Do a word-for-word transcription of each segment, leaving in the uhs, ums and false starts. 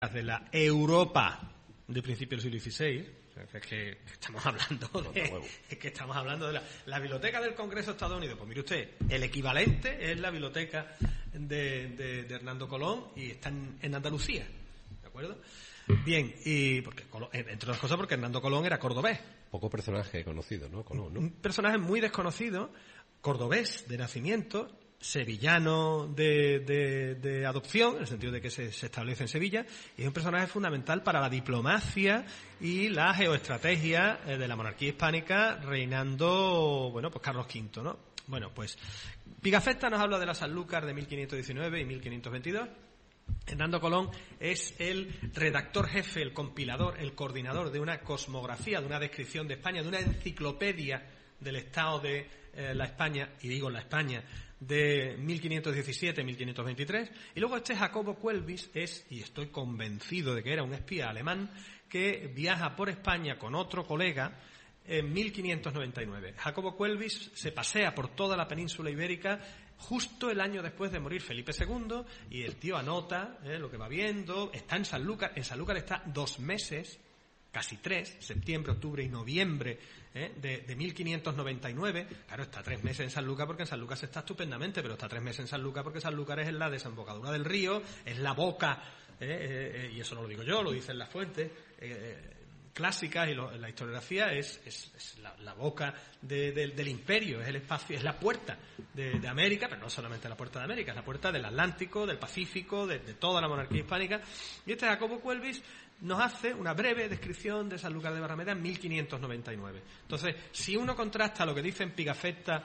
de la Europa de principios del siglo dieciséis, es que estamos hablando de, es que estamos hablando de la, la biblioteca del Congreso de Estados Unidos. Pues mire usted, el equivalente es la biblioteca de, de, de Hernando Colón y está en, en Andalucía, ¿de acuerdo? Bien, y porque entre otras cosas porque Hernando Colón era cordobés. Poco personaje conocido, ¿no? Colón, ¿no? Un personaje muy desconocido, cordobés de nacimiento, sevillano de, de, de adopción, en el sentido de que se, se establece en Sevilla, y es un personaje fundamental para la diplomacia y la geoestrategia de la monarquía hispánica reinando, bueno, pues Carlos quinto, ¿no? Bueno, pues Pigafetta nos habla de la Sanlúcar de mil quinientos diecinueve y mil quinientos veintidós. Hernando Colón es el redactor jefe, el compilador, el coordinador de una cosmografía, de una descripción de España, de una enciclopedia del estado de eh, la España, y digo la España, de mil quinientos diecisiete a mil quinientos veintitrés. Y luego este Jacobo Kuelvis es, y estoy convencido de que era un espía alemán, que viaja por España con otro colega en mil quinientos noventa y nueve. Jacobo Kuelvis se pasea por toda la península ibérica justo el año después de morir Felipe segundo, y el tío anota eh, lo que va viendo. Está en Sanlúcar, en Sanlúcar está dos meses, casi tres, septiembre, octubre y noviembre ¿eh? de, de mil quinientos noventa y nueve. Claro, está tres meses en Sanlúcar porque en Sanlúcar se está estupendamente, pero está tres meses en Sanlúcar porque Sanlúcar es la desembocadura del río, es la boca, ¿eh? Eh, y eso no lo digo yo, lo dicen las fuentes eh, clásicas, y lo, la historiografía es, es, es la, la boca de, de, del imperio, es el espacio, es la puerta de, de América, pero no solamente la puerta de América, es la puerta del Atlántico, del Pacífico, de, de toda la monarquía hispánica. Y este Jacobo Kuelvis nos hace una breve descripción de Sanlúcar de Barrameda en mil quinientos noventa y nueve. Entonces, si uno contrasta lo que dicen Pigafetta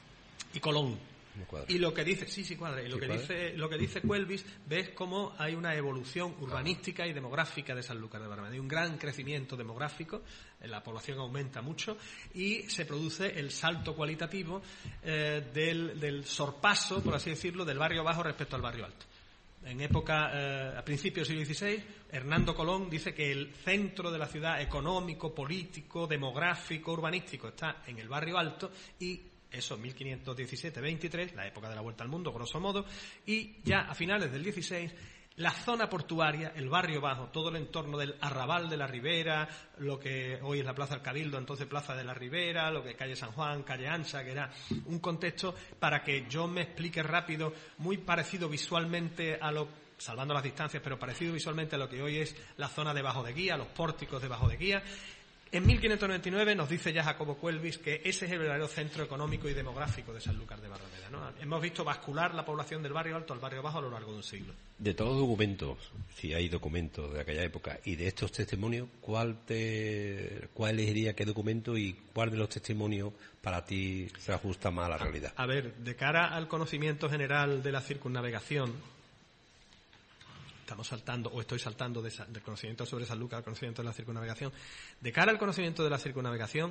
y Colón y lo que dice, sí, sí cuadra, y lo ¿Sí, que cuadra? dice, lo que dice Kuelvis, ves cómo hay una evolución urbanística y demográfica de Sanlúcar de Barrameda. Hay un gran crecimiento demográfico, la población aumenta mucho y se produce el salto cualitativo eh, del, del sorpaso, por así decirlo, del barrio bajo respecto al barrio alto. En época, eh, a principios del siglo dieciséis, Hernando Colón dice que el centro de la ciudad económico, político, demográfico, urbanístico está en el barrio alto, y eso, mil quinientos diecisiete veintitrés, la época de la Vuelta al Mundo, grosso modo, y ya a finales del dieciséis, la zona portuaria, el barrio bajo, todo el entorno del Arrabal de la Ribera, lo que hoy es la Plaza del Cabildo, entonces Plaza de la Ribera, lo que es calle San Juan, calle Ancha, que era un contexto, para que yo me explique rápido, muy parecido visualmente a lo, salvando las distancias, pero parecido visualmente a lo que hoy es la zona de Bajo de Guía, los pórticos de Bajo de Guía. En mil quinientos noventa y nueve nos dice ya Jacobo Kuelvis que ese es el verdadero centro económico y demográfico de Sanlúcar de Barrameda, ¿no? Hemos visto bascular la población del barrio alto al barrio bajo a lo largo de un siglo. De todos los documentos, si hay documentos de aquella época y de estos testimonios, ¿cuál te, cuál elegiría qué documento y cuál de los testimonios para ti se ajusta más a la realidad? A, a ver, de cara al conocimiento general de la circunnavegación, estamos saltando, o estoy saltando de, del conocimiento sobre Sanlúcar al conocimiento de la circunnavegación. De cara al conocimiento de la circunnavegación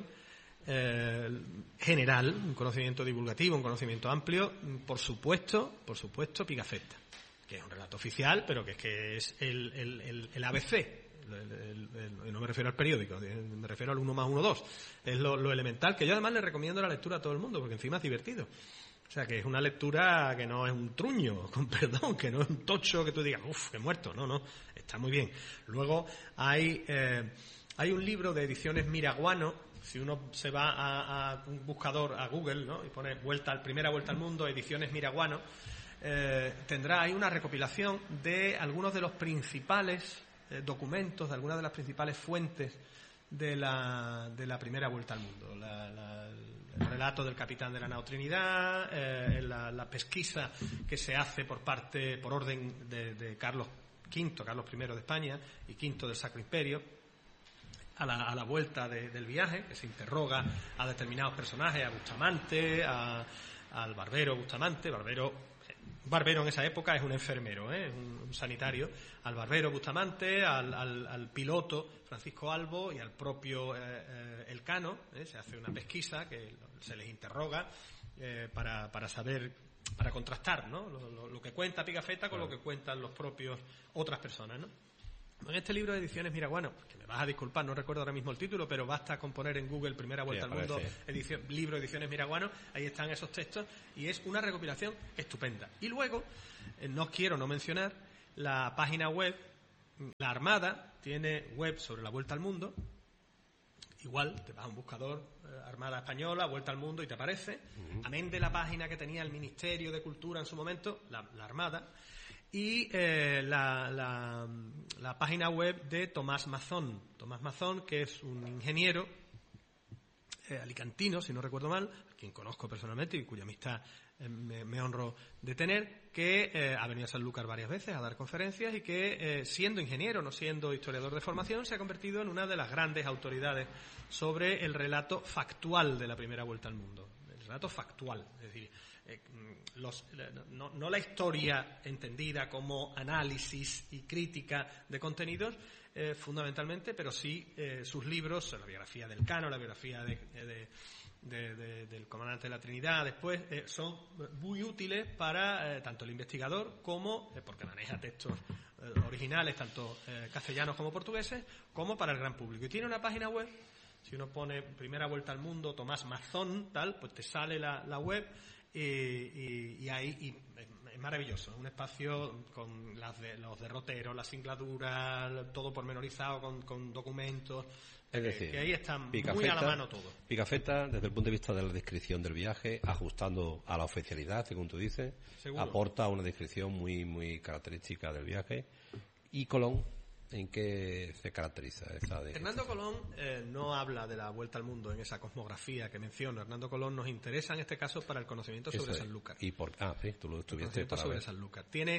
eh, general, un conocimiento divulgativo, un conocimiento amplio, por supuesto, por supuesto, Pigafetta, que es un relato oficial, pero que es que es el, el, el, el A B C. El, el, el, no me refiero al periódico, me refiero al uno más uno, dos. Es lo, lo elemental, que yo además le recomiendo la lectura a todo el mundo, porque encima es divertido. O sea, que es una lectura que no es un truño, con perdón, que no es un tocho que tú digas, uff, que muerto. No, no, está muy bien. Luego hay eh, hay un libro de ediciones Miraguano. Si uno se va a, a un buscador, a Google, ¿no?, y pone vuelta, primera vuelta al mundo, ediciones Miraguano, eh, tendrá ahí una recopilación de algunos de los principales eh, documentos, de algunas de las principales fuentes de la, de la primera vuelta al mundo. La, la, el relato del capitán de la nao Trinidad, eh, la, la pesquisa que se hace por parte, por orden de, de Carlos quinto, Carlos primero de España y quinto del Sacro Imperio, a la, a la vuelta de, del viaje, que se interroga a determinados personajes, a Bustamante, a, al barbero Bustamante, barbero Barbero en esa época es un enfermero, ¿eh? un, un sanitario, al barbero Bustamante, al, al, al piloto Francisco Albo y al propio eh, eh, Elcano, ¿eh? Se hace una pesquisa que se les interroga eh, para, para saber, para contrastar, ¿no?, lo, lo, lo que cuenta Pigafetta con lo que cuentan los propios otras personas, ¿no? En este libro de ediciones Miraguano, que me vas a disculpar, no recuerdo ahora mismo el título, pero basta con poner en Google Primera Vuelta sí, al Mundo, edición, libro Ediciones Miraguano, ahí están esos textos, y es una recopilación estupenda. Y luego, eh, no quiero no mencionar la página web La Armada tiene web sobre la Vuelta al Mundo. Igual, te vas a un buscador, eh, Armada Española, Vuelta al Mundo, y te aparece. Uh-huh. Amén de la página que tenía el Ministerio de Cultura en su momento, la, la Armada, y eh, la, la, la página web de Tomás Mazón. Tomás Mazón, que es un ingeniero eh, alicantino, si no recuerdo mal, a quien conozco personalmente y cuya amistad eh, me, me honro de tener, que eh, ha venido a Sanlúcar varias veces a dar conferencias y que, eh, siendo ingeniero, no siendo historiador de formación, se ha convertido en una de las grandes autoridades sobre el relato factual de la primera Vuelta al Mundo. El relato factual, es decir, eh, los, no, no la historia entendida como análisis y crítica de contenidos, eh, fundamentalmente, pero sí eh, sus libros, la biografía del Cano, la biografía de, de De, de, del comandante de la Trinidad, después eh, son muy útiles para eh, tanto el investigador como, eh, porque maneja textos eh, originales, tanto eh, castellanos como portugueses, como para el gran público. Y tiene una página web, si uno pone Primera Vuelta al Mundo, Tomás Mazón, tal, pues te sale la, la web y, y, y ahí y es maravilloso, un espacio con las de, los derroteros, las singladuras, todo pormenorizado con, con documentos. Es decir, que ahí están Picafetta, muy a la mano todo. Picafetta, desde el punto de vista de la descripción del viaje, ajustando a la oficialidad, según tú dices, ¿seguro? Aporta una descripción muy muy característica del viaje. Y Colón, ¿en qué se caracteriza esa descripción? Hernando Colón eh, no habla de la Vuelta al Mundo en esa cosmografía que menciono. Hernando Colón nos interesa en este caso para el conocimiento sobre Eso Sanlúcar. Y por, ah, sí, tú lo estuviste para sobre ver. Sanlúcar. Tiene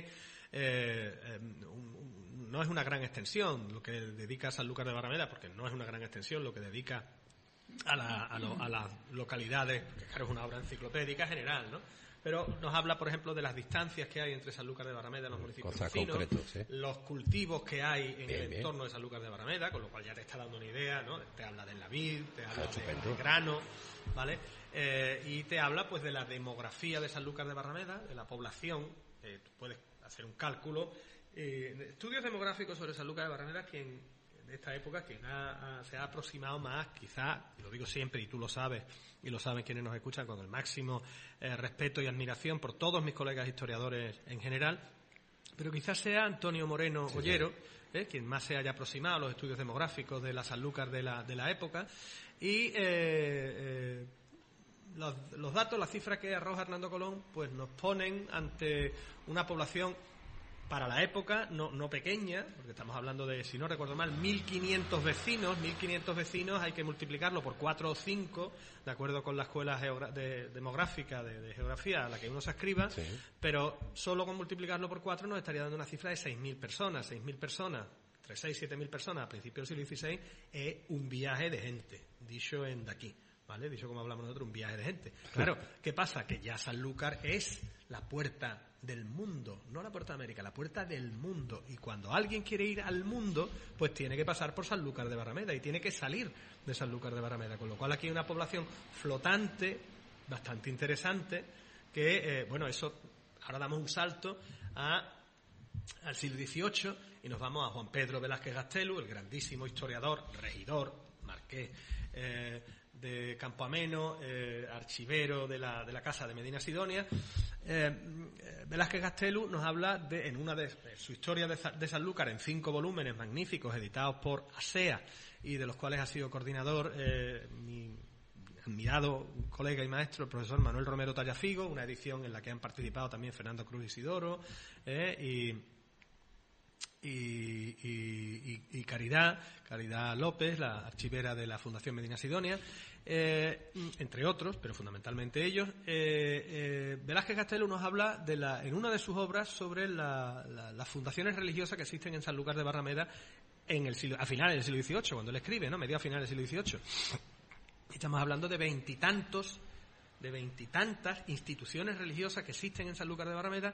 eh, eh, un, un, no es una gran extensión lo que dedica a Sanlúcar de Barrameda, porque no es una gran extensión lo que dedica a, la, a, lo, a las localidades, porque claro, es una obra enciclopédica general, ¿no? Pero nos habla, por ejemplo, de las distancias que hay entre Sanlúcar de Barrameda y los municipios Cosas vecinos, concretos, ¿eh? Los cultivos que hay en bien, el bien. entorno de Sanlúcar de Barrameda, con lo cual ya te está dando una idea, ¿no? Te habla del la vid, te habla ah, del grano, ¿vale? Eh, y te habla, pues, de la demografía de Sanlúcar de Barrameda, de la población. Eh, tú puedes hacer un cálculo. Eh, estudios demográficos sobre Sanlúcar de Barrameda, quien de esta época, quien ha, ha, se ha aproximado más, quizá, lo digo siempre y tú lo sabes, y lo saben quienes nos escuchan, con el máximo eh, respeto y admiración por todos mis colegas historiadores en general, pero quizás sea Antonio Moreno sí, Ollero, eh, quien más se haya aproximado a los estudios demográficos de la Sanlúcar de la, de la época, y eh, eh, los, los datos, las cifras que arroja Hernando Colón, pues nos ponen ante una población para la época, no, no pequeña, porque estamos hablando de, si no recuerdo mal, mil quinientos vecinos. mil quinientos vecinos hay que multiplicarlo por cuatro o cinco, de acuerdo con la escuela geogra- de, demográfica de, de geografía a la que uno se ascriba, sí. Pero solo con multiplicarlo por cuatro nos estaría dando una cifra de seis mil personas. seis mil personas, entre seis y siete mil personas a principios del siglo dieciséis, es un viaje de gente, dicho en de aquí. ¿Vale? Dicho como hablamos nosotros, un viaje de gente. Claro, ¿qué pasa? Que ya Sanlúcar es la puerta del mundo, no la puerta de América, la puerta del mundo. Y cuando alguien quiere ir al mundo, pues tiene que pasar por Sanlúcar de Barrameda y tiene que salir de Sanlúcar de Barrameda. Con lo cual aquí hay una población flotante, bastante interesante, que, eh, bueno, eso, ahora damos un salto a al siglo dieciocho y nos vamos a Juan Pedro Velázquez Gastelu, el grandísimo historiador, regidor, marqués, eh, de Campoameno, eh, archivero de la, de la Casa de Medina Sidonia. Eh, Velázquez Gastelu nos habla de, en una de, de su historia de, de Sanlúcar, en cinco volúmenes magníficos editados por ASEA y de los cuales ha sido coordinador eh, mi admirado colega y maestro, el profesor Manuel Romero Tallafigo, una edición en la que han participado también Fernando Cruz Isidoro eh, y Y, y, y, y Caridad, Caridad López, la archivera de la Fundación Medina Sidonia, eh, entre otros, pero fundamentalmente ellos. Eh, eh, Velázquez Gastelu nos habla de la, en una de sus obras sobre la, la, las fundaciones religiosas que existen en Sanlúcar de Barrameda en el siglo, a finales del siglo dieciocho, cuando él escribe, ¿no? Medio a finales del siglo dieciocho. Estamos hablando de veintitantos, de veintitantas instituciones religiosas que existen en Sanlúcar de Barrameda,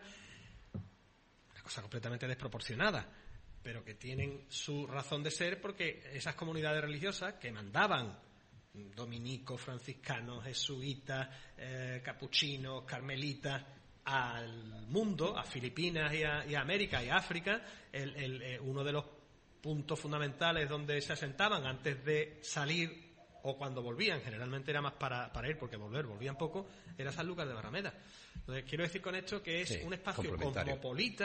cosa completamente desproporcionada, pero que tienen su razón de ser porque esas comunidades religiosas que mandaban dominicos, franciscanos, jesuitas, eh, capuchinos, carmelitas al mundo, a Filipinas y a, y a América y a África, el, el, eh, uno de los puntos fundamentales donde se asentaban antes de salir o cuando volvían, generalmente era más para, para ir porque volver, volvían poco, era Sanlúcar de Barrameda. Entonces quiero decir con esto que es sí, un espacio cosmopolita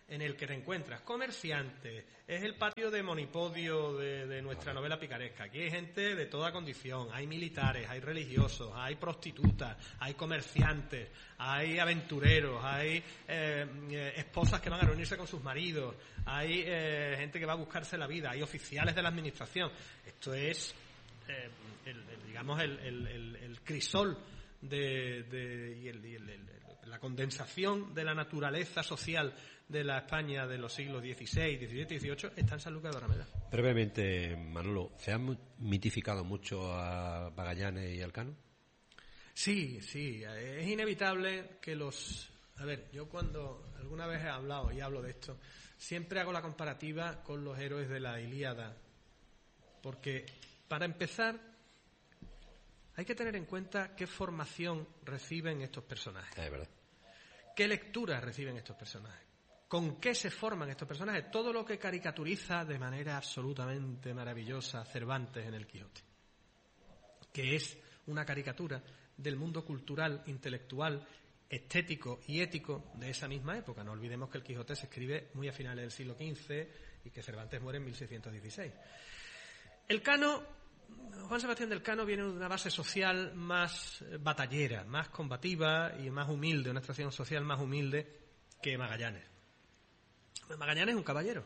en el que te encuentras comerciantes, es el patio de monipodio de, de nuestra novela picaresca. Aquí hay gente de toda condición, hay militares, hay religiosos, hay prostitutas, hay comerciantes, hay aventureros, hay eh, eh, esposas que van a reunirse con sus maridos, hay eh, gente que va a buscarse la vida, hay oficiales de la administración. Esto es, eh, el, el, digamos, el, el, el, el crisol de, de, y, el, y el, el, la condensación de la naturaleza social de la España de los siglos dieciséis, diecisiete y dieciocho está en San Lucas de Barrameda. Brevemente, Manolo, ¿se han mitificado mucho a Magallanes y Elcano? Sí, sí, es inevitable que los... A ver, yo cuando alguna vez he hablado y hablo de esto, siempre hago la comparativa con los héroes de la Ilíada, porque para empezar hay que tener en cuenta qué formación reciben estos personajes. Es verdad. ¿Qué lecturas reciben estos personajes? ¿Con qué se forman estos personajes? Todo lo que caricaturiza de manera absolutamente maravillosa Cervantes en El Quijote, que es una caricatura del mundo cultural, intelectual, estético y ético de esa misma época. No olvidemos que El Quijote se escribe muy a finales del siglo quince y que Cervantes muere en mil seiscientos dieciséis. Elcano, Juan Sebastián de Elcano viene de una base social más batallera, más combativa y más humilde, una extracción social más humilde que Magallanes. Magallanes es un caballero,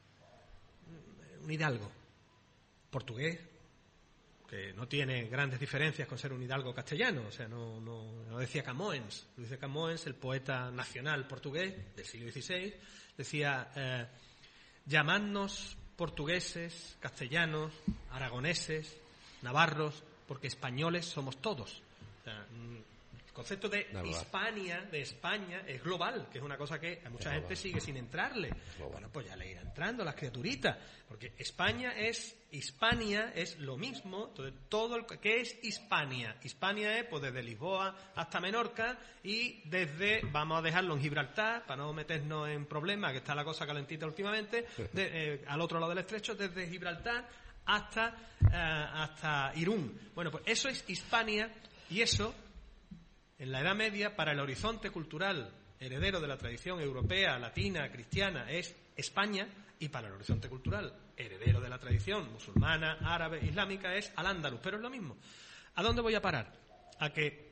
un hidalgo, portugués, que no tiene grandes diferencias con ser un hidalgo castellano, o sea, no, no, no decía Camões. Luis de Camões, el poeta nacional portugués del siglo dieciséis, decía, eh, llamadnos portugueses, castellanos, aragoneses, navarros, porque españoles somos todos. O sea, el concepto de Hispania, de España, es global, que es una cosa que a mucha gente sigue sin entrarle. Bueno, pues ya le irá entrando a las criaturitas, porque España es, Hispania es lo mismo. Entonces, todo el, ¿qué es Hispania? Hispania es, pues, desde Lisboa hasta Menorca y desde, vamos a dejarlo en Gibraltar, para no meternos en problemas, que está la cosa calentita últimamente, de, eh, al otro lado del estrecho, desde Gibraltar hasta, uh, hasta Irún. Bueno, pues eso es Hispania, y eso, en la Edad Media, para el horizonte cultural heredero de la tradición europea, latina, cristiana, es España, y para el horizonte cultural heredero de la tradición musulmana, árabe, islámica, es Al-Ándalus. Pero es lo mismo. ¿A dónde voy a parar? A que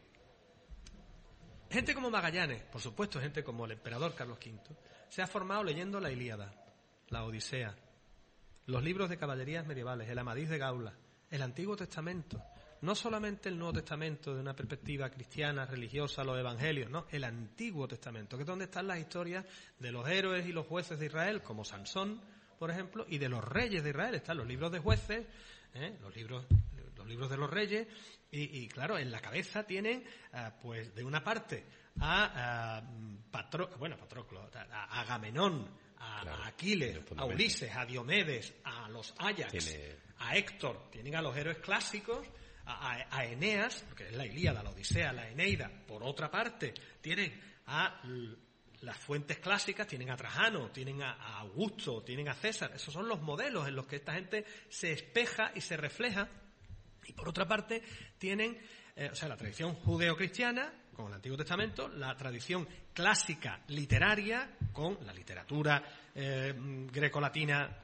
gente como Magallanes, por supuesto gente como el emperador Carlos quinto, se ha formado leyendo la Ilíada, la Odisea, los libros de caballerías medievales, el Amadís de Gaula, el Antiguo Testamento. No solamente el Nuevo Testamento de una perspectiva cristiana, religiosa, los evangelios, no, el Antiguo Testamento, que es donde están las historias de los héroes y los jueces de Israel, como Sansón, por ejemplo, y de los reyes de Israel. Están los libros de jueces, ¿eh? los libros los libros de los reyes, y, y claro, en la cabeza tienen, uh, pues, de una parte a, a Patro, bueno, Patroclo, a, a Agamenón, a, claro, a Aquiles, a Ulises, a Diomedes, a los Ajax, tiene... a Héctor, tienen a los héroes clásicos. A, a, a Eneas, porque es la Ilíada, la Odisea, la Eneida. Por otra parte, tienen a l, las fuentes clásicas, tienen a Trajano, tienen a, a Augusto, tienen a César. Esos son los modelos en los que esta gente se espeja y se refleja. Y por otra parte, tienen, eh, o sea, la tradición judeocristiana con el Antiguo Testamento, la tradición clásica literaria con la literatura eh, grecolatina,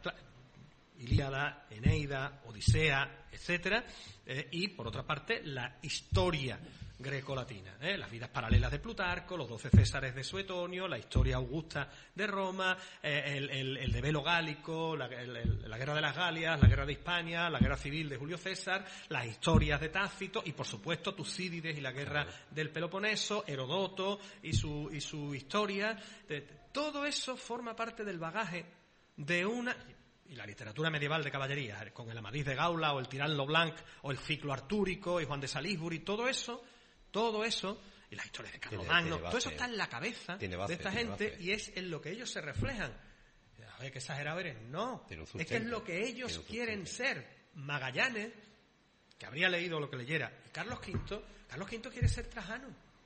Ilíada, Eneida, Odisea, etcétera, eh, y por otra parte la historia grecolatina, ¿eh? las vidas paralelas de Plutarco, los doce Césares de Suetonio, la historia augusta de Roma, eh, el, el, el develo gálico, la, el, el, la guerra de las Galias, la guerra de Hispania, la guerra civil de Julio César, las historias de Tácito y por supuesto Tucídides y la guerra del Peloponeso, Herodoto y su, y su historia. De, todo eso forma parte del bagaje de una... Y la literatura medieval de caballería, con el Amadís de Gaula o el Tirán lo Blanc o el ciclo artúrico y Juan de Salisbury, todo eso, todo eso, y las historias de Carlomagno, todo eso está en la cabeza base, de esta gente base. Y es en lo que ellos se reflejan. A ver, qué exagerado eres. No, es que es lo que ellos quieren ser. Magallanes, que habría leído lo que leyera, y Carlos quinto, Carlos quinto quiere ser Trajano.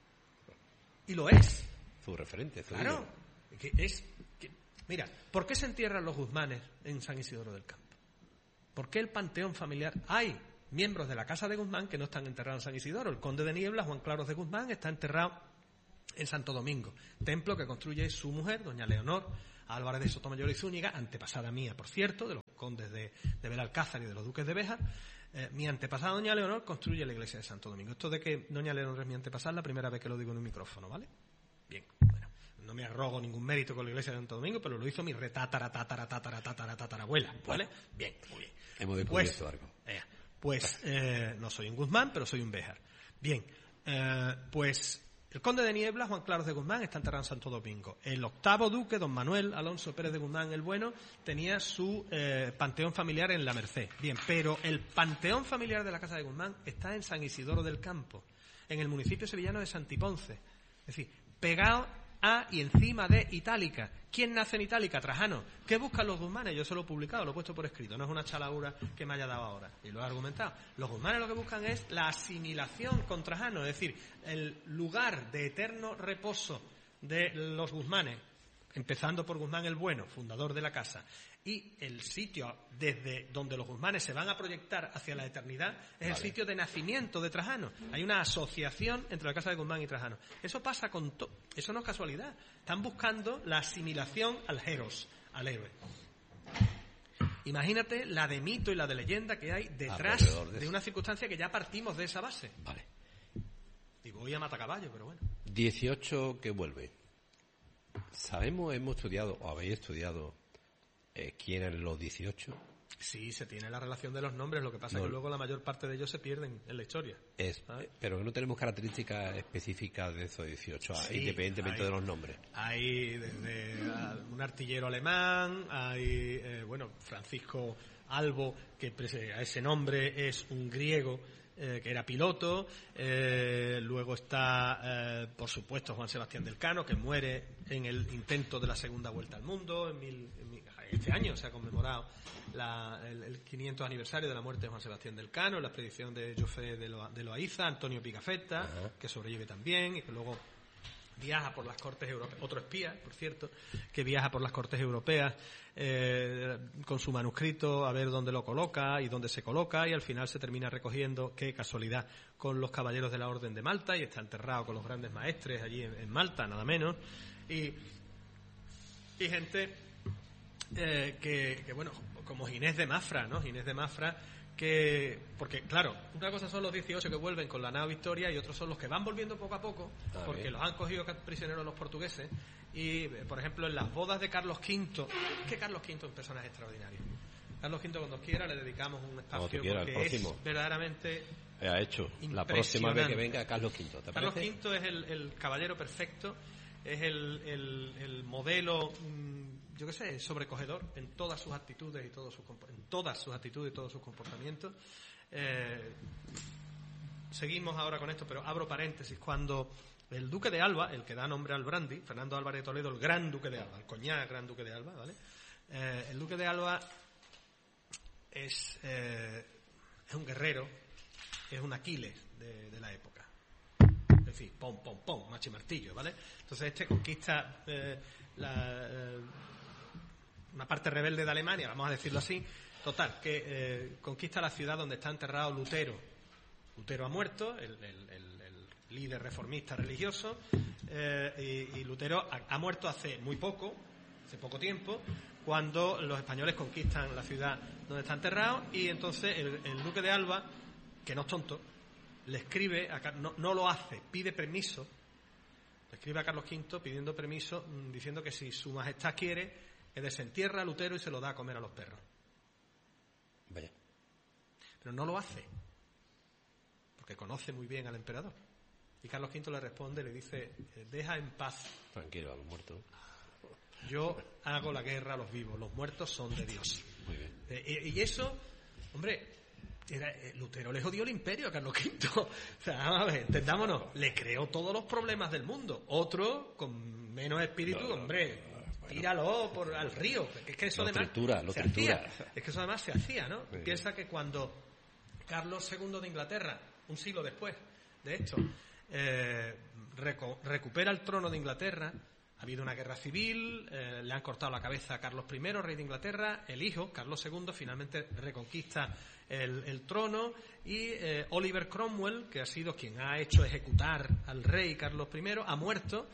Y lo es. Su referente, su Claro, que es... Que, mira, ¿por qué se entierran los Guzmanes en San Isidoro del Campo? ¿Por qué el panteón familiar? Hay miembros de la casa de Guzmán que no están enterrados en San Isidoro. El conde de Niebla, Juan Claros de Guzmán, está enterrado en Santo Domingo, templo que construye su mujer, doña Leonor Álvarez de Sotomayor y Zúñiga, antepasada mía, por cierto, de los condes de, de Belalcázar y de los duques de Béjar. Eh, mi antepasada, doña Leonor, construye la iglesia de Santo Domingo. Esto de que doña Leonor es mi antepasada es la primera vez que lo digo en un micrófono, ¿vale? Bien, bueno, no me arrogo ningún mérito con la iglesia de Santo Domingo, pero lo hizo mi retátara, tátara, tátara, tátara, tatarabuela, ¿vale? Bien, muy bien. Hemos descubierto pues, algo. Eh, pues eh, no soy un Guzmán, pero soy un Béjar. Bien, eh, pues el conde de Niebla, Juan Claros de Guzmán, está enterrado en Santo Domingo. El octavo duque, don Manuel Alonso Pérez de Guzmán el Bueno, tenía su eh, panteón familiar en La Merced. Bien, pero el panteón familiar de la Casa de Guzmán está en San Isidoro del Campo, en el municipio sevillano de Santiponce. Es decir, pegado a y encima de Itálica. ¿Quién nace en Itálica? Trajano. ¿Qué buscan los Guzmanes? Yo se lo he publicado, lo he puesto por escrito. No es una chalaura que me haya dado ahora. Y lo he argumentado. Los Guzmanes lo que buscan es la asimilación con Trajano. Es decir, el lugar de eterno reposo de los Guzmanes, empezando por Guzmán el Bueno, fundador de la casa, y el sitio desde donde los Guzmanes se van a proyectar hacia la eternidad es vale. El sitio de nacimiento de Trajano. Hay una asociación entre la casa de Guzmán y Trajano. Eso pasa con todo. Eso no es casualidad. Están buscando la asimilación al Heros, al héroe. Imagínate la de mito y la de leyenda que hay detrás de, de una circunstancia que ya partimos de esa base. Vale. Y voy a matacaballo, pero bueno. dieciocho que vuelve. Sabemos, hemos estudiado, o habéis estudiado, eh, quién eran los dieciocho. Sí, se tiene la relación de los nombres, lo que pasa es no, que luego la mayor parte de ellos se pierden en la historia. Es, pero no tenemos características específicas de esos dieciocho, sí, independientemente hay, de los nombres. Hay desde un artillero alemán, hay, eh, bueno, Francisco Albo, que a ese nombre es un griego, Eh, que era piloto, eh, luego está, eh, por supuesto, Juan Sebastián del Cano, que muere en el intento de la segunda vuelta al mundo, en mil, en mil, este año se ha conmemorado la, el, el quinientos aniversario de la muerte de Juan Sebastián del Cano, la expedición de Jofre de, Lo, de Loaiza, Antonio Pigafetta, uh-huh. que sobrevive también, y que luego viaja por las cortes europeas, otro espía, por cierto, que viaja por las cortes europeas eh, con su manuscrito a ver dónde lo coloca y dónde se coloca, y al final se termina recogiendo, qué casualidad, con los caballeros de la Orden de Malta, y está enterrado con los grandes maestres allí en, en Malta, nada menos, y, y gente eh, que, que, bueno, como Ginés de Mafra, ¿no? Ginés de Mafra, que, porque claro, una cosa son los dieciocho que vuelven con la nao Victoria y otros son los que van volviendo poco a poco, ah, porque bien. Los han cogido prisioneros los portugueses. Y, por ejemplo, en las bodas de Carlos quinto, es que Carlos quinto es un personaje extraordinario. Carlos quinto, cuando quiera, le dedicamos un espacio quiera, porque es verdaderamente ha hecho la próxima vez que venga Carlos quinto. ¿Te Carlos parece? quinto es el, el caballero perfecto, es el, el, el modelo, yo qué sé, sobrecogedor en todas sus actitudes y todos sus en todas sus actitudes y todos sus comportamientos. Eh, seguimos ahora con esto, pero abro paréntesis. Cuando el duque de Alba, el que da nombre al brandy, Fernando Álvarez de Toledo, el gran duque de Alba, el coñac gran duque de Alba, ¿vale? Eh, el duque de Alba es, eh, es un guerrero, es un Aquiles de, de la época. Es decir, pom, pom, pom, machi martillo, ¿vale? Entonces este conquista eh, la, eh, una parte rebelde de Alemania, vamos a decirlo así. Total, que eh, conquista la ciudad donde está enterrado Lutero. Lutero ha muerto, el, el, el, el líder reformista religioso, eh, y, y Lutero ha, ha muerto hace muy poco, hace poco tiempo, cuando los españoles conquistan la ciudad donde está enterrado, y entonces el, el duque de Alba, que no es tonto, le escribe, a, no, no lo hace, pide permiso, le escribe a Carlos quinto pidiendo permiso, diciendo que si su majestad quiere, que desentierra a Lutero y se lo da a comer a los perros. Vaya. Pero no lo hace, porque conoce muy bien al emperador. Y Carlos quinto le responde, le dice, deja en paz. Tranquilo, a los muertos. Yo hago la guerra a los vivos, los muertos son de Dios. Muy bien. Eh, y eso, hombre, era, eh, Lutero le jodió el imperio a Carlos quinto. O sea, vamos a ver, entendámonos, le creó todos los problemas del mundo. Otro, con menos espíritu, no, no, hombre, no, no, bueno, tíralo por al río. Es que eso lo además tritura, lo se tritura. hacía. Es que eso además se hacía, ¿no? Sí. Piensa que cuando Carlos segundo de Inglaterra, un siglo después de esto, eh, reco- recupera el trono de Inglaterra, ha habido una guerra civil, eh, le han cortado la cabeza a Carlos primero, rey de Inglaterra, el hijo, Carlos segundo, finalmente reconquista el, el trono, y eh, Oliver Cromwell, que ha sido quien ha hecho ejecutar al rey Carlos primero, ha muerto,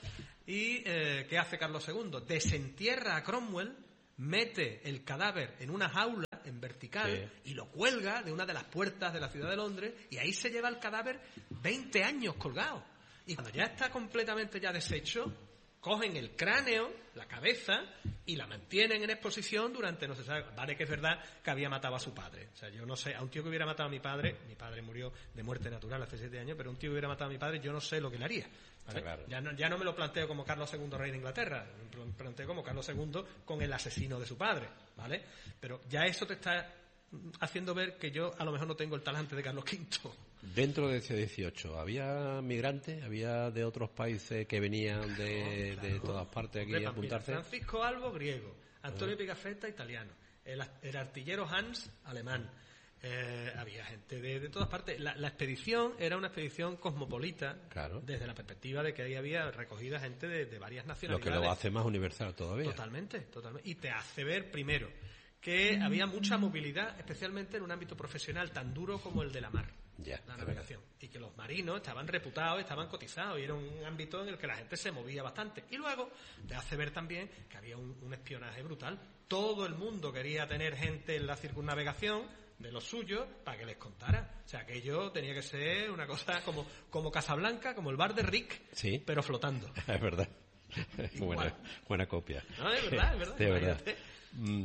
¿Y eh, qué hace Carlos segundo? Desentierra a Cromwell, mete el cadáver en una jaula en vertical sí. y lo cuelga de una de las puertas de la ciudad de Londres, y ahí se lleva el cadáver veinte años colgado. Y cuando ya está completamente ya deshecho, cogen el cráneo, la cabeza, y la mantienen en exposición durante, no se sabe, vale que es verdad que había matado a su padre. O sea, yo no sé, a un tío que hubiera matado a mi padre, mi padre murió de muerte natural hace siete años, pero un tío que hubiera matado a mi padre, yo no sé lo que le haría. ¿Vale? Sí, claro. ya, no, ya no me lo planteo como Carlos segundo, rey de Inglaterra, me lo planteo como Carlos segundo con el asesino de su padre, ¿vale? Pero ya eso te está haciendo ver que yo a lo mejor no tengo el talante de Carlos quinto. Dentro de ese dieciocho, ¿había migrantes? ¿Había de otros países que venían de, claro, de todas partes aquí a apuntarse? Francisco Albo, griego. Antonio uh-huh. Pigafetta, italiano. El, el artillero Hans, alemán. Eh, había gente de, de todas partes. La, la expedición era una expedición cosmopolita, claro. desde la perspectiva de que ahí había recogida gente de, de varias nacionalidades. Lo que lo hace más universal todavía. Totalmente, totalmente. Y te hace ver, primero, que había mucha movilidad, especialmente en un ámbito profesional tan duro como el de la mar. Ya, la navegación. Y que los marinos estaban reputados, estaban cotizados, y era un ámbito en el que la gente se movía bastante. Y luego te hace ver también que había un, un espionaje brutal. Todo el mundo quería tener gente en la circunnavegación de los suyos para que les contara. O sea, aquello tenía que ser una cosa como, como Casablanca, como el bar de Rick, sí, pero flotando. Es verdad. buena, buena copia. No, es verdad, es verdad. De verdad. Mm.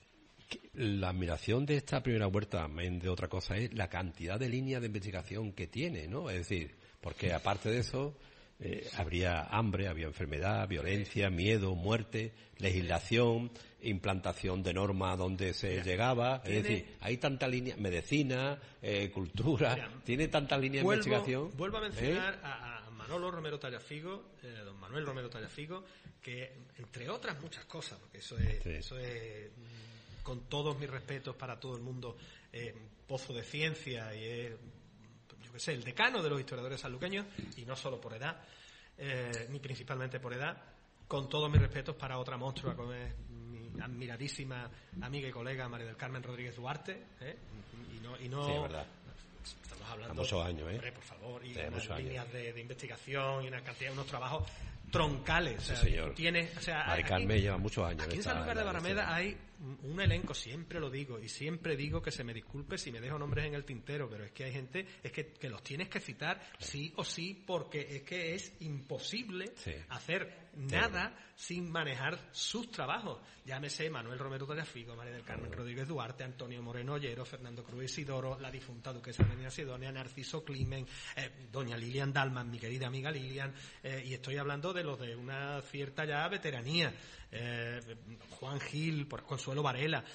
La admiración de esta primera vuelta, de otra cosa, es la cantidad de líneas de investigación que tiene, ¿no? Es decir, porque aparte de eso, eh, habría hambre, había enfermedad, violencia, miedo, muerte, legislación, implantación de normas donde se Mira, llegaba. Es decir, hay tanta línea, medicina, eh, cultura, Mira, tiene tanta línea de investigación. Vuelvo a mencionar ¿eh? a, a Manolo Romero Tallafigo, eh, don Manuel Romero Tallafigo, que entre otras muchas cosas, porque eso es... Sí. Eso es con todos mis respetos para todo el mundo, eh, pozo de ciencia y es, yo qué sé, el decano de los historiadores sanluqueños, y no solo por edad, eh, ni principalmente por edad, con todos mis respetos para otra monstrua como es mi admiradísima amiga y colega María del Carmen Rodríguez Duarte, ¿eh? y no, y no sí, es verdad. Estamos hablando a muchos años, ¿eh? Hombre, por favor, y sí, unas líneas de, de investigación y una cantidad, unos trabajos troncales. Sí, o sea, señor. Tienes, o sea, Mari Carmen lleva muchos años. Aquí en Sanlúcar de Barrameda hay un elenco, siempre lo digo, y siempre digo que se me disculpe si me dejo nombres en el tintero, pero es que hay gente, es que, que los tienes que citar sí. sí o sí, porque es que es imposible sí. hacer nada sí. sin manejar sus trabajos. Llámese Manuel Romero Tallafigo, María del Carmen Rodríguez Duarte, Antonio Moreno Ollero, Fernando Cruz Isidoro, la difunta duquesa de Sidonia, Narciso Climen, eh, doña Lilian Dalman, mi querida amiga Lilian, eh, y estoy hablando de los de una cierta ya veteranía, eh, Juan Gil, por Consuelo Varela,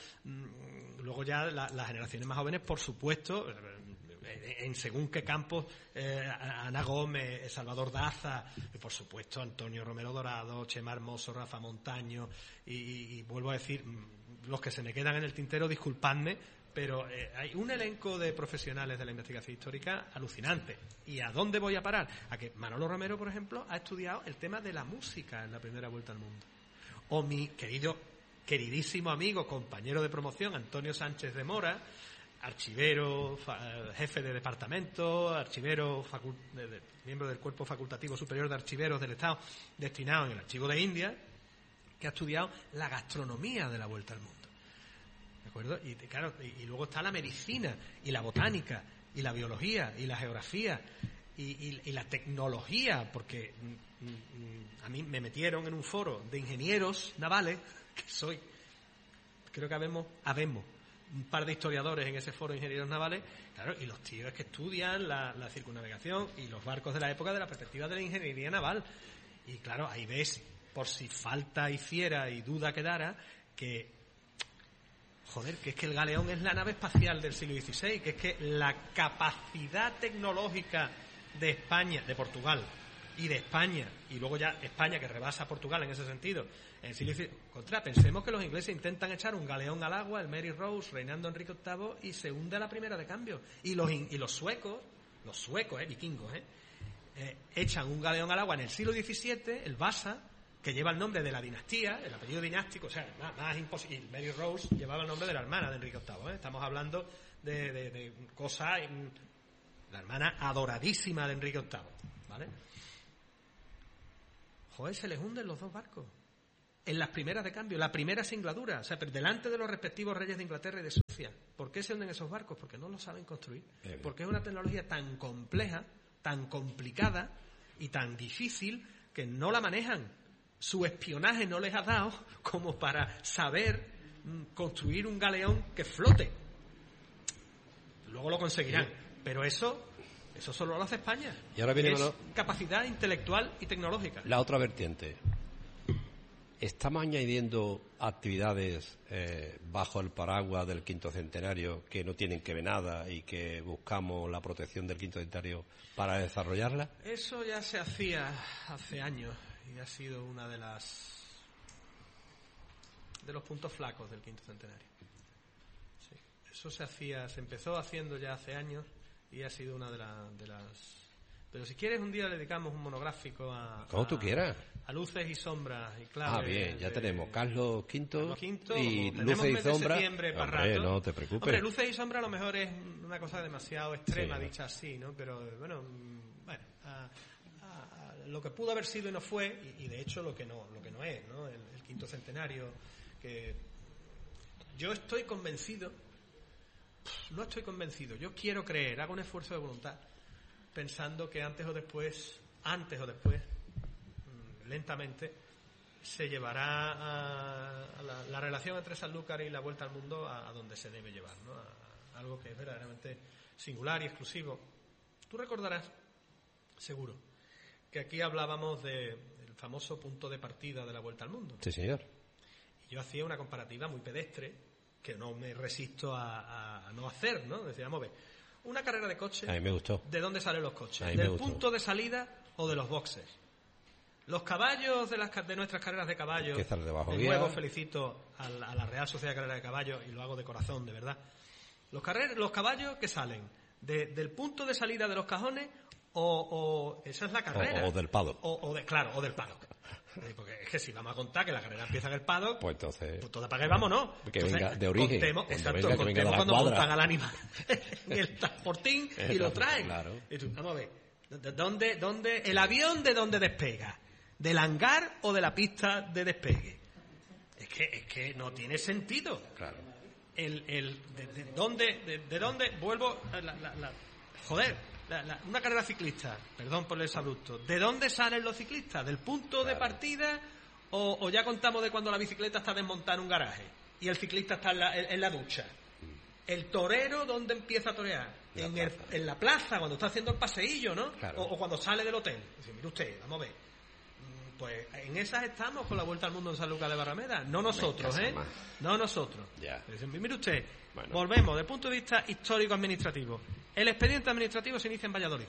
mm, luego ya la, las generaciones más jóvenes, por supuesto, eh, en según qué campos, eh, Ana Gómez, Salvador Daza, y por supuesto Antonio Romero Dorado, Chema Hermoso, Rafa Montaño, y, y, y vuelvo a decir, los que se me quedan en el tintero, disculpadme, pero eh, hay un elenco de profesionales de la investigación histórica alucinante. ¿Y a dónde voy a parar? A que Manolo Romero, por ejemplo, ha estudiado el tema de la música en la primera vuelta al mundo. O mi querido, queridísimo amigo, compañero de promoción, Antonio Sánchez de Mora, archivero, fa, jefe de departamento, archivero, facul, de, de, miembro del Cuerpo Facultativo Superior de Archiveros del Estado, destinado en el Archivo de India, que ha estudiado la gastronomía de la vuelta al mundo. ¿De acuerdo? Y claro, y, y luego está la medicina, y la botánica, y la biología, y la geografía, y, y, y la tecnología, porque mm, mm, a mí me metieron en un foro de ingenieros navales, que soy, creo que habemos, habemos un par de historiadores en ese foro de ingenieros navales, claro, y los tíos que estudian la, la circunnavegación y los barcos de la época de la perspectiva de la ingeniería naval. Y claro, ahí ves, por si falta hiciera y duda quedara, que joder, que es que el galeón es la nave espacial del siglo dieciséis, que es que la capacidad tecnológica de España, de Portugal y de España, y luego ya España que rebasa a Portugal en ese sentido, en el siglo dieciséis, contra, pensemos que los ingleses intentan echar un galeón al agua, el Mary Rose, reinando Enrique octavo, y se hunde a la primera de cambio. Y los, y los suecos, los suecos, eh, vikingos, eh, eh, echan un galeón al agua en el siglo diecisiete, el Vasa, que lleva el nombre de la dinastía, el apellido dinástico, o sea, más, más imposible. Mary Rose llevaba el nombre de la hermana de Enrique octavo, ¿eh? Estamos hablando de, de, de cosas, la hermana adoradísima de Enrique octavo, ¿vale? joder, se les hunden los dos barcos. En las primeras de cambio, la primera singladura, o sea, delante de los respectivos reyes de Inglaterra y de Suecia. ¿Por qué se hunden esos barcos? Porque no lo saben construir. Porque es una tecnología tan compleja, tan complicada y tan difícil que no la manejan. Su espionaje no les ha dado como para saber construir un galeón que flote. Luego lo conseguirán. Sí. Pero eso, eso solo lo hace España. Y ahora viene es mano... capacidad intelectual y tecnológica. La otra vertiente. ¿Estamos añadiendo actividades eh, bajo el paraguas del quinto centenario que no tienen que ver nada y que buscamos la protección del quinto centenario para desarrollarla? Eso ya se hacía hace años y ha sido una de las de los puntos flacos del quinto centenario. Sí, eso se hacía, se empezó haciendo ya hace años y ha sido una de, la, de las. Pero si quieres un día le dedicamos un monográfico a como tú quieras, a luces y sombras y claves. Ah, bien, ya de, tenemos Carlos Quinto, Quinto y luces y sombras. Hombre, rato. No te preocupes. Hombre, luces y sombras a lo mejor es una cosa demasiado extrema, sí, dicha así, ¿no? Pero bueno, bueno, a, a, a lo que pudo haber sido y no fue, y, y de hecho lo que no, lo que no es, ¿no? El, el quinto centenario, que yo estoy convencido, no estoy convencido, yo quiero creer, hago un esfuerzo de voluntad, pensando que antes o después, antes o después, lentamente, se llevará a, a la, la relación entre Sanlúcar y la Vuelta al Mundo a, a donde se debe llevar, ¿no? A, a algo que es verdaderamente singular y exclusivo. Tú recordarás, seguro, que aquí hablábamos de, del famoso punto de partida de la Vuelta al Mundo. Sí, señor. Y yo hacía una comparativa muy pedestre, que no me resisto a, a, a no hacer, ¿no? Decíamos, ve, una carrera de coches. A mí me gustó. ¿De dónde salen los coches? ¿Del punto de salida o de los boxes? Los caballos de, las, de nuestras carreras de caballos. Que de bajo de nuevo felicito a la, a la Real Sociedad de Carreras de Caballos y lo hago de corazón, de verdad. Los, carrer, los caballos que salen de, del punto de salida de los cajones o, o esa es la carrera. O, o del paddock. O, o de, claro, o del paddock. Porque es que si vamos a contar que la carrera empieza en el paddock, pues entonces, pues toda para que vamos, ¿no? Que entonces, venga de origen. Contemos, exacto, venga, contemos venga cuando cuadra. montan al animal en el transportín y lo traen. Claro. Y tú, vamos a ver, ¿de dónde, dónde, el avión de dónde despega? ¿Del hangar o de la pista de despegue? Es que, es que no tiene sentido. Claro. El, el, de, de dónde, de, de dónde, vuelvo, la, la, la, joder, la, la, una carrera ciclista, perdón por el exabrupto, ¿de dónde salen los ciclistas? ¿Del punto claro. de partida o, o ya contamos de cuando la bicicleta está desmontada en un garaje y el ciclista está en la, en, en la ducha? El torero, ¿dónde empieza a torear? La en, el, en la plaza, cuando está haciendo el paseillo, ¿no? Claro. O, o cuando sale del hotel. Dice, mire usted, vamos a ver. Pues en esas estamos con la Vuelta al Mundo en Sanlúcar de Barrameda. No nosotros, ¿eh? Más. No nosotros. Ya. Dicen, mire usted, bueno. Volvemos, desde el punto de vista histórico-administrativo. El expediente administrativo se inicia en Valladolid.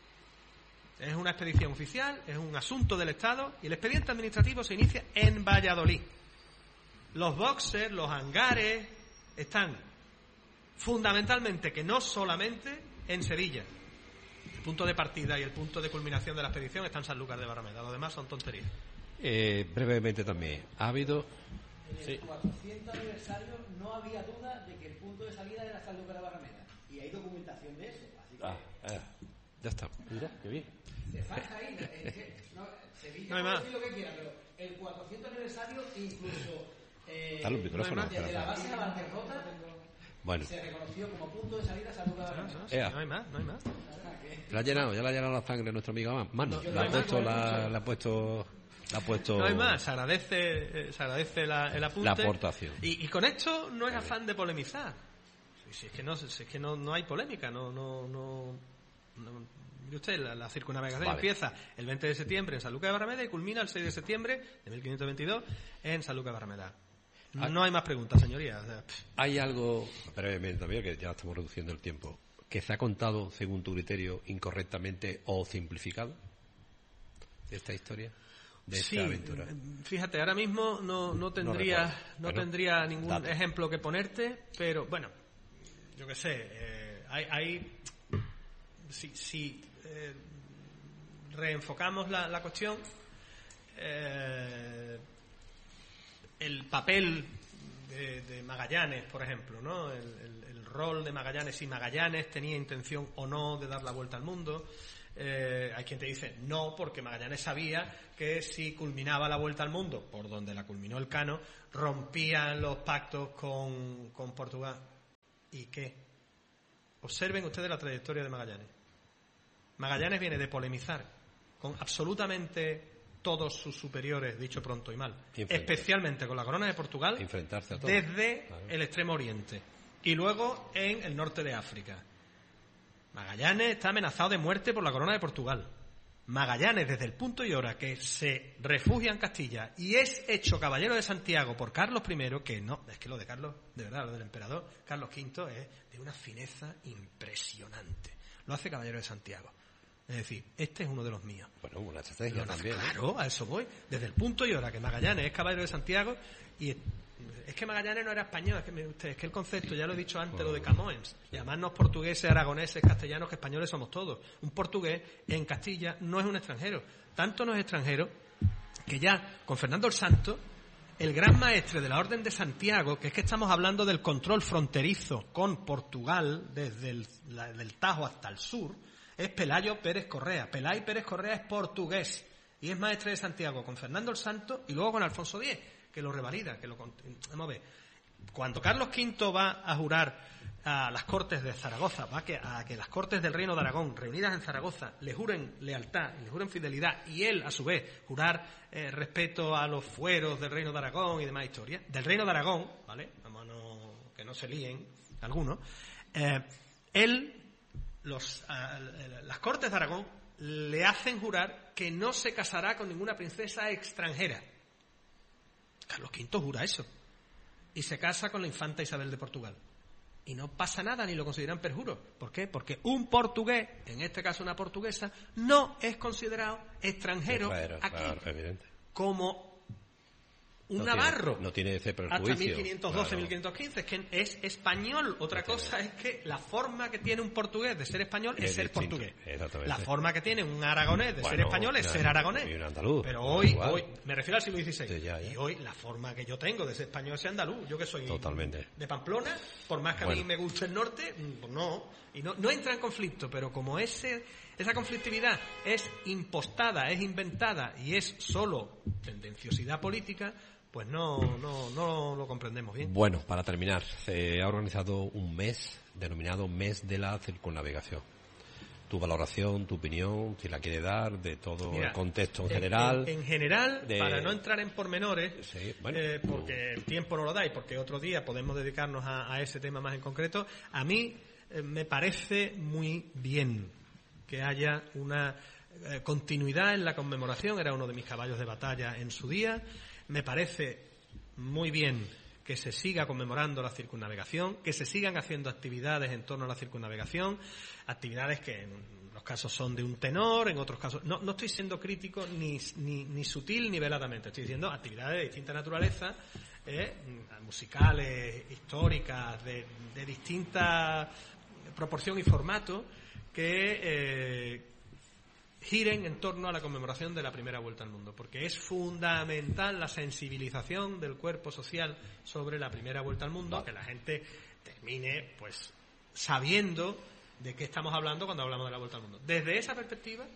Es una expedición oficial, es un asunto del Estado, y el expediente administrativo se inicia en Valladolid. Los boxers, los hangares, están fundamentalmente, que no solamente, en Sevilla. El punto de partida y el punto de culminación de la expedición está en Sanlúcar de Barrameda. Lo demás son tonterías. Eh, brevemente también, ¿ha habido...? En el sí. cuatrocientos aniversario no había duda de que el punto de salida era Sanlúcar de Barrameda. Y hay documentación de eso. Así que... Ah, ah, ya está. Mira, qué bien. Se pasa ahí. Es que, no, Sevilla no hay más. Decir lo que quiera, pero el cuatrocientos aniversario incluso... Eh, Están los micrófonos. Desde la base de Valderrota bueno. se reconoció como punto de salida Sanlúcar de Barrameda. No, no, no hay más, no hay más. La ha llenado, ya la ha llenado la sangre nuestro amigo Mano. No, la ha no puesto, más, la, la ha puesto, la ha puesto. No hay más, se agradece, eh, se agradece la, el apunte. La aportación. Y, y con esto no es afán de polemizar. Si es que no, si es que no, no hay polémica, no, no, no. no mire usted, la, la circunnavegación vale. empieza el veinte de septiembre en Sanlúcar de Barrameda y culmina el seis de septiembre de mil quinientos veintidós en Sanlúcar de Barrameda. No hay más preguntas, señorías. O sea, hay algo, brevemente también, que ya estamos reduciendo el tiempo, que se ha contado, según tu criterio, incorrectamente o simplificado de esta historia, de sí, esta aventura. Fíjate, ahora mismo no, no tendría no, no tendría ningún dato. ejemplo que ponerte, pero bueno, yo qué sé, eh, hay, hay si, si eh, reenfocamos la, la cuestión, eh, el papel de, de Magallanes, por ejemplo, ¿no? El, el, el rol de Magallanes, si Magallanes tenía intención o no de dar la vuelta al mundo, Eh, hay quien te dice no, porque Magallanes sabía que si culminaba la vuelta al mundo, por donde la culminó el Cano, rompían los pactos con, con Portugal. ¿Y qué? Observen ustedes la trayectoria de Magallanes. Magallanes viene de polemizar con absolutamente todos sus superiores, dicho pronto y mal, especialmente con la corona de Portugal, enfrentarse a todo. Desde claro. el extremo oriente y luego en el norte de África. Magallanes está amenazado de muerte por la corona de Portugal. Magallanes, desde el punto y hora que se refugia en Castilla y es hecho caballero de Santiago por Carlos primero, que no, es que lo de Carlos, de verdad, lo del emperador Carlos quinto es de una fineza impresionante. Lo hace caballero de Santiago. Es decir, este es uno de los míos. Bueno, una estrategia Pero, también. Claro, ¿eh? A eso voy. Desde el punto y hora que Magallanes es caballero de Santiago y es que Magallanes no era español, es que, me, usted, es que el concepto, ya lo he dicho antes, bueno, lo de Camões, sí. Llamarnos portugueses, aragoneses, castellanos, que españoles somos todos. Un portugués en Castilla no es un extranjero. Tanto no es extranjero que ya con Fernando el Santo, el gran maestre de la Orden de Santiago, que es que estamos hablando del control fronterizo con Portugal, desde el la, del Tajo hasta el sur, es Pelayo Pérez Correa. Pelay Pérez Correa es portugués y es maestre de Santiago con Fernando el Santo y luego con Alfonso X, que lo revalida, que lo... Vamos a ver. Cuando Carlos quinto va a jurar a las Cortes de Zaragoza, va a que, a que las Cortes del Reino de Aragón, reunidas en Zaragoza, le juren lealtad, le juren fidelidad, y él, a su vez, jurar eh, respeto a los fueros del Reino de Aragón y demás historias, del Reino de Aragón, ¿vale? Vamos a no, que no se líen algunos, eh, él, los, a, las Cortes de Aragón, le hacen jurar que no se casará con ninguna princesa extranjera. Carlos quinto jura eso. Y se casa con la infanta Isabel de Portugal. Y no pasa nada, ni lo consideran perjuro. ¿Por qué? Porque un portugués, en este caso una portuguesa, no es considerado extranjero claro, aquí. Claro, evidente. Como un no navarro. Tiene, no tiene ese prejuicio. Hasta mil quinientos doce, claro. mil quinientos quince. Es que es español. Otra no cosa tiene... es que la forma que tiene un portugués de ser español es, es ser distinto. portugués. Exactamente. La forma que tiene un aragonés de bueno, ser español es ser aragonés. Y un andaluz. Pero hoy, hoy, me refiero al siglo dieciséis. Sí, ya, ya. Y hoy la forma que yo tengo de ser español es ser andaluz. Yo que soy Totalmente. de Pamplona, por más que bueno. a mí me guste el norte, pues no. Y no, no entra en conflicto, pero como ese, esa conflictividad es impostada, es inventada y es solo tendenciosidad política, pues no, no, no lo comprendemos bien. Bueno, para terminar, se ha organizado un mes denominado Mes de la Circunnavegación. Tu valoración, tu opinión, si la quiere dar, de todo Mira, el contexto en general. En, en general, de... para no entrar en pormenores, sí, bueno, eh, porque el tiempo no lo da y porque otro día podemos dedicarnos a, a ese tema más en concreto, a mí eh, me parece muy bien que haya una eh, continuidad en la conmemoración. Era uno de mis caballos de batalla en su día. Me parece muy bien que se siga conmemorando la circunnavegación, que se sigan haciendo actividades en torno a la circunnavegación, actividades que en los casos son de un tenor, en otros casos... No, no estoy siendo crítico ni, ni, ni sutil ni veladamente, estoy diciendo actividades de distinta naturaleza, eh, musicales, históricas, de, de distinta proporción y formato, que... Eh, giren en torno a la conmemoración de la primera vuelta al mundo, porque es fundamental la sensibilización del cuerpo social sobre la primera vuelta al mundo, vale. Que la gente termine pues sabiendo de qué estamos hablando cuando hablamos de la vuelta al mundo. Desde esa perspectiva,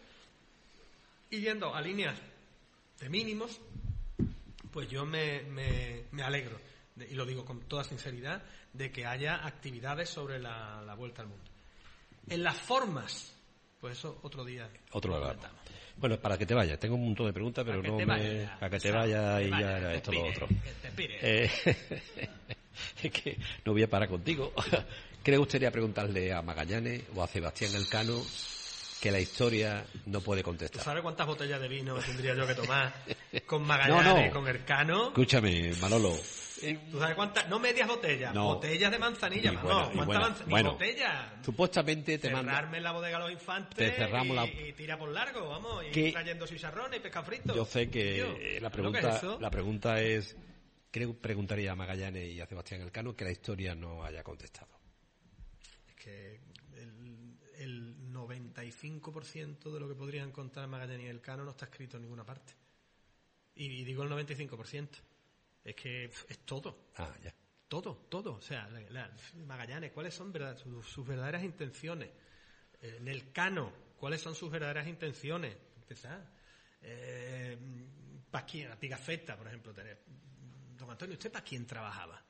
y yendo a líneas de mínimos, pues yo me, me, me alegro, de, y lo digo con toda sinceridad, de que haya actividades sobre la, la vuelta al mundo. En las formas, pues eso otro día. Otro lo hablamos. Bueno, para que te vayas, tengo un montón de preguntas, pero no me... Vaya, para que te vayas y ya era esto lo otro. Eh, es que no voy a parar contigo. ¿Qué le gustaría preguntarle a Magallanes o a Sebastián Elcano que la historia no puede contestar? ¿Tú sabes cuántas botellas de vino tendría yo que tomar con Magallanes, no, no. con Elcano? Escúchame, Manolo. ¿Tú sabes cuántas? No medias botellas, no. botellas de manzanilla, y no, bueno, ¿cuántas bueno, manzanillas? bueno, botellas. Supuestamente te manda... Cerrarme en la bodega Los Infantes te cerramos y, la... y tira por largo, vamos, y ¿Qué? trayendo chicharrones y pescado frito. Yo sé que Tío, la pregunta es la pregunta es, ¿qué preguntaría a Magallanes y a Sebastián Elcano que la historia no haya contestado? Es que el, el noventa y cinco por ciento de lo que podrían contar Magallanes y Elcano no está escrito en ninguna parte. Y, y digo el noventa y cinco por ciento. Es que es todo. Ah, ya. Todo, todo. O sea, la, la, Magallanes, ¿cuáles son verdad, sus, sus verdaderas intenciones? En Elcano, cuáles son sus verdaderas intenciones. Empezar. Eh, ¿Para quién? A Pigafetta, por ejemplo, tener. Don Antonio, ¿usted para quién trabajaba?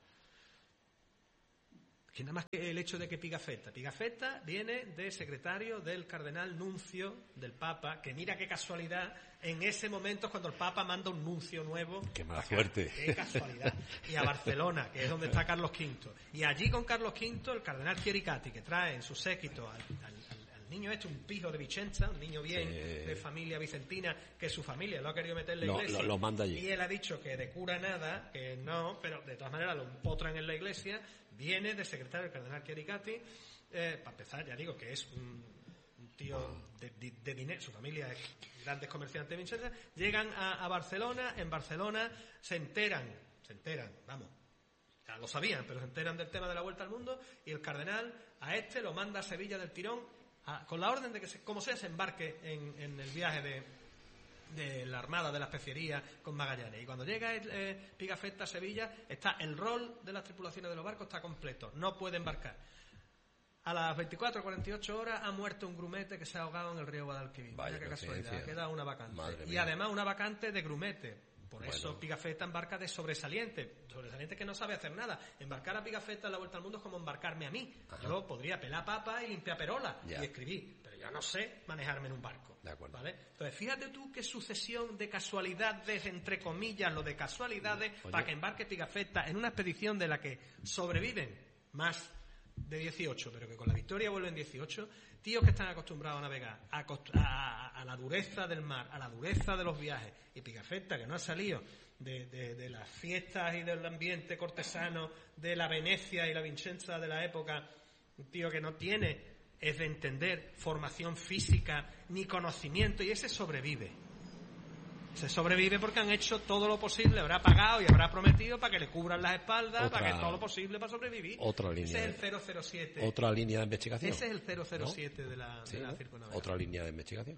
Que nada más que el hecho de que Pigafetta. Pigafetta viene de secretario del cardenal nuncio del Papa, que mira qué casualidad, en ese momento es cuando el Papa manda un nuncio nuevo. Qué mala suerte. Qué casualidad. Y a Barcelona, que es donde está Carlos quinto. Y allí con Carlos quinto, el cardenal Chiericati, que trae en su séquito al, al, al, al niño este, un pijo de Vicenza, un niño bien, sí, de familia vicentina, que su familia lo ha querido meter en la lo, iglesia. Lo, lo manda allí. Y él ha dicho que de cura nada, que no, pero de todas maneras lo empotran en la iglesia. Viene de secretario del cardenal Chiericati, eh, para empezar, ya digo que es un, un tío de, de, de dinero, su familia es grandes comerciantes de Vicenza, llegan a, a Barcelona, en Barcelona se enteran, se enteran, vamos, ya lo sabían, pero se enteran del tema de la vuelta al mundo, y el cardenal a este lo manda a Sevilla del tirón, a, con la orden de que, se, como sea, se embarque en, en el viaje de... de la Armada de la Especería con Magallanes. Y cuando llega eh, Pigafetta a Sevilla, está el rol de las tripulaciones de los barcos está completo, no puede embarcar. A las veinticuatro o cuarenta y ocho horas ha muerto un grumete que se ha ahogado en el río Guadalquivir. Vaya, Vaya qué casualidad, ha quedado una vacante. Madre y mía. Además una vacante de grumete. Por bueno. Eso Pigafetta embarca de sobresaliente, sobresaliente que no sabe hacer nada. Embarcar a Pigafetta en la vuelta al mundo es como embarcarme a mí. Ajá. Yo podría pelar papa y limpiar perola ya. Y escribir, pero yo no sé manejarme en un barco. De acuerdo. ¿Vale? Entonces fíjate tú qué sucesión de casualidades, entre comillas, lo de casualidades, Oye. Para que embarque Pigafetta en una expedición de la que sobreviven más de dieciocho, pero que con la victoria vuelven dieciocho, tíos que están acostumbrados a navegar, a, cost- a, a, a la dureza del mar, a la dureza de los viajes, y Pigafetta, que no ha salido de, de, de las fiestas y del ambiente cortesano de la Venecia y la Vicenza de la época, un tío que no tiene, es de entender, formación física, ni conocimiento, y ese sobrevive. Se sobrevive porque han hecho todo lo posible, habrá pagado y habrá prometido para que le cubran las espaldas, otra, para que todo lo posible para sobrevivir. Otra línea. Ese es el cero cero siete. Otra línea de investigación. Ese es el cero cero siete, ¿no? de la, sí, de la ¿no? circunnavegación. Otra línea de investigación.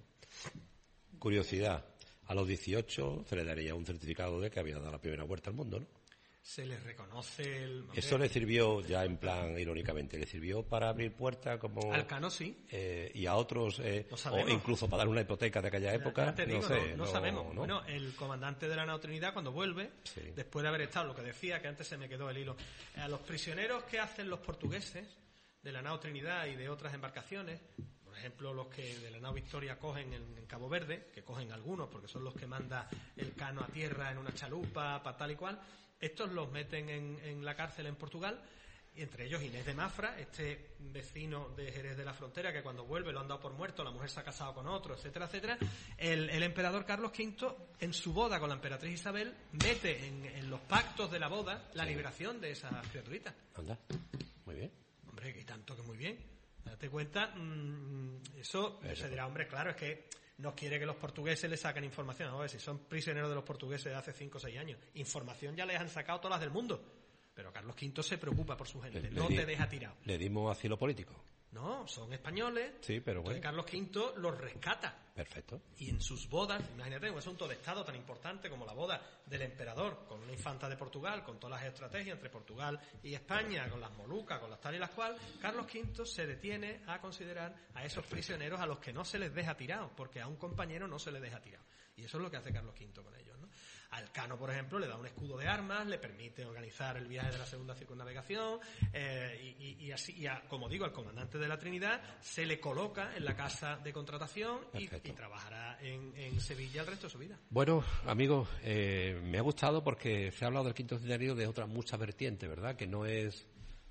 Curiosidad. A los dieciocho se le daría un certificado de que había dado la primera vuelta al mundo, ¿no? Se les reconoce el... Eso le sirvió, ya en plan irónicamente, le sirvió para abrir puertas como... Al Cano sí. Eh, y a otros, eh, no o incluso para dar una hipoteca de aquella época, ya te digo, no sé. No, no, no sabemos. ¿no? Bueno, el comandante de la nao Trinidad, cuando vuelve, sí. después de haber estado, lo que decía, que antes se me quedó el hilo, a los prisioneros que hacen los portugueses de la nao Trinidad y de otras embarcaciones, por ejemplo, los que de la nao Victoria cogen en, en Cabo Verde, que cogen algunos, porque son los que manda el Cano a tierra en una chalupa, para tal y cual, estos los meten en, en la cárcel en Portugal, y entre ellos Inés de Mafra, este vecino de Jerez de la Frontera, que cuando vuelve lo han dado por muerto, la mujer se ha casado con otro, etcétera, etcétera. El, el emperador Carlos quinto, en su boda con la emperatriz Isabel, mete en, en los pactos de la boda la sí. liberación de esas criaturitas. Anda, muy bien. Hombre, y tanto que muy bien. Date cuenta, mmm, eso, eso se dirá, hombre, claro, es que no quiere que los portugueses le saquen información. A ver, si son prisioneros de los portugueses de hace cinco o seis años, información ya les han sacado todas las del mundo. Pero Carlos quinto se preocupa por su gente, le, no le te deja tirado. ¿Le dimos asilo político? No, son españoles. Sí, pero bueno. Carlos quinto los rescata. Perfecto. Y en sus bodas, imagínate, un asunto de Estado tan importante como la boda del emperador con una infanta de Portugal, con todas las estrategias entre Portugal y España, con las Molucas, con las tal y las cual, Carlos quinto se detiene a considerar a esos prisioneros a los que no se les deja tirados, porque a un compañero no se le deja tirado. Y eso es lo que hace Carlos quinto con ellos, ¿no? Al Cano, por ejemplo, le da un escudo de armas, le permite organizar el viaje de la segunda circunnavegación, eh, y, y, y así, y a, como digo, al comandante de la Trinidad se le coloca en la casa de contratación y, y trabajará en, en Sevilla el resto de su vida. Bueno, amigos, eh, me ha gustado porque se ha hablado del quinto centenario de otras muchas vertientes, ¿verdad? Que no es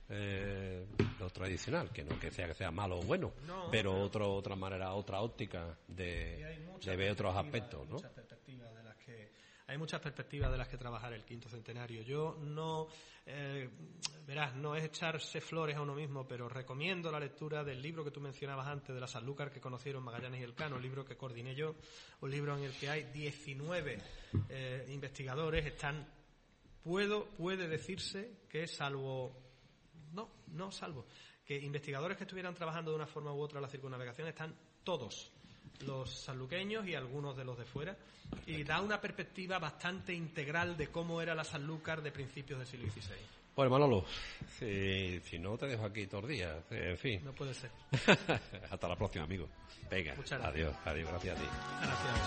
eh, lo tradicional, que no que sea que sea malo o bueno, no, pero no. Otro, otra manera, otra óptica de, de ver otros aspectos, ¿no? Muchas perspectivas de las que Hay muchas perspectivas de las que trabajar el quinto centenario. Yo no, eh, verás, no es echarse flores a uno mismo, pero recomiendo la lectura del libro que tú mencionabas antes, de la Sanlúcar que conocieron Magallanes y Elcano, un libro que coordiné yo, un libro en el que hay diecinueve eh, investigadores. Están, puedo, puede decirse que salvo, no, no salvo, que investigadores que estuvieran trabajando de una forma u otra en la circunnavegación están todos los sanluqueños y algunos de los de fuera, y da una perspectiva bastante integral de cómo era la Sanlúcar de principios del siglo dieciséis. Pues Manolo, si, si no te dejo aquí todos los días, en fin. No puede ser. Hasta la próxima, amigo. Venga, adiós, adiós, gracias a ti. Gracias.